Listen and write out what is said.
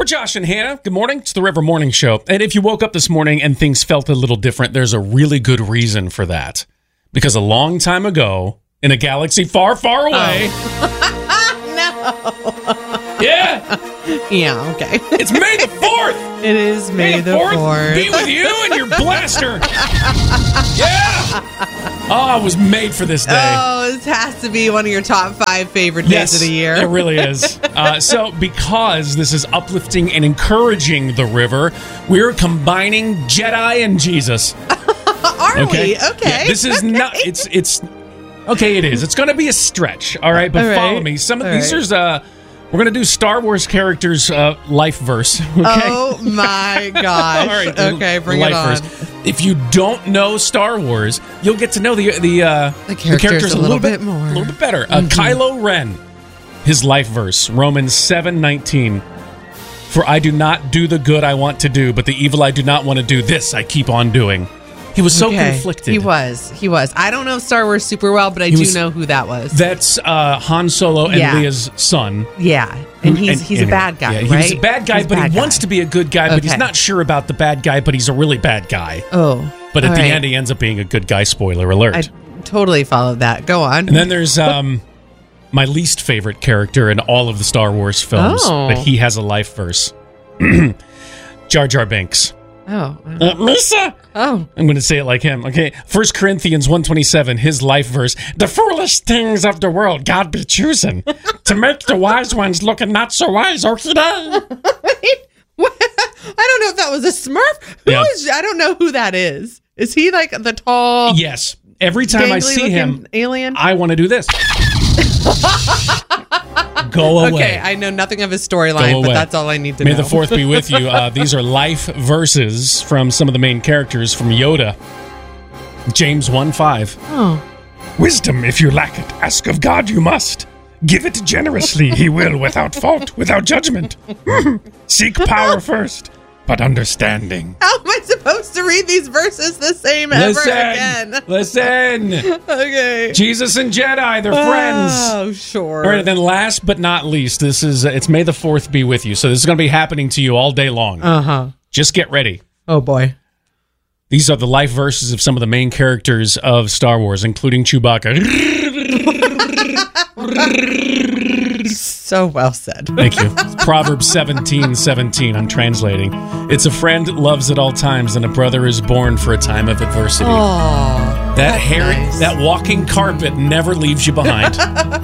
Josh and Hannah. Good morning. It's the River Morning Show. And if you woke up this morning and things felt a little different, there's a really good reason for that. Because a long time ago, in a galaxy far, far away... No. Yeah. Yeah, okay. It's May the 4th. It is May the 4th. Be with you and your blaster. Yeah. Oh, I was made for this day. Oh, this has to be one of your top 5 favorite days of the year. It really is. So because this is uplifting and encouraging the river, we're combining Jedi and Jesus. Are we? Okay. Yeah, this is not... It's... Okay, it is. It's going to be a stretch, all right? But follow me. Some of these are... We're going to do Star Wars characters' life verse. Okay? Oh, my gosh. All right, okay, bring it on. Verse. If you don't know Star Wars, you'll get to know the characters a little bit more. A little bit better. Kylo Ren, his life verse, Romans 7:19. For I do not do the good I want to do, but the evil I do not want to do, this I keep on doing. He was so conflicted. He was. I don't know Star Wars super well, but I do know who that was. That's Han Solo and Leia's son. Yeah. And he's a bad guy, right? He's a bad guy, but he wants to be a good guy, but he's not sure about the bad guy, but he's a really bad guy. Oh. But at the end, he ends up being a good guy. Spoiler alert. I totally followed that. Go on. And then there's my least favorite character in all of the Star Wars films, but he has a life verse. Jar Jar Binks. Oh. Misa! Oh. I'm going to say it like him, okay? 1 Corinthians 1:27, his life verse. The foolish things of the world God be choosing to make the wise ones looking not so wise. Okay, I don't know if that was a Smurf. I don't know who that is. Is he like the tall... Yes. Every time I see him, alien? I want to do this. Go away. Okay, I know nothing of his storyline, but that's all I need to know. May the 4th be with you. These are life verses from some of the main characters from Yoda. James 1:5. Oh. Wisdom, if you lack it, ask of God you must. Give it generously, he will, without fault, without judgment. Seek power first, but understanding. How am I supposed to read these verses the same ever again? Listen. Okay. Jesus and Jedi, they're friends. Oh, sure. All right, and then last but not least, this is it's May the 4th be with you. So this is going to be happening to you all day long. Uh-huh. Just get ready. Oh, boy. These are the life verses of some of the main characters of Star Wars, including Chewbacca. So well said. Thank you. It's Proverbs 17:17. I'm translating. It's a friend loves at all times, and a brother is born for a time of adversity. Oh, that walking carpet never leaves you behind.